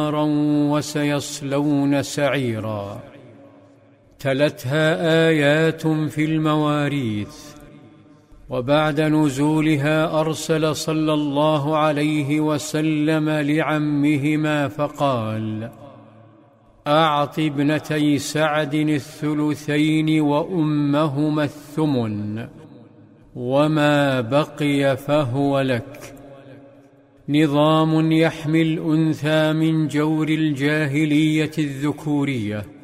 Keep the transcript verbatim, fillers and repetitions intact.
نارا وسيصلون سعيرا. تلتها آيات في المواريث، وبعد نزولها أرسل صلى الله عليه وسلم لعمهما فقال: أعط ابنتي سعد الثلثين وأمهما الثمن، وما بقي فهو لك. نظام يحمي الأنثى من جور الجاهلية الذكورية.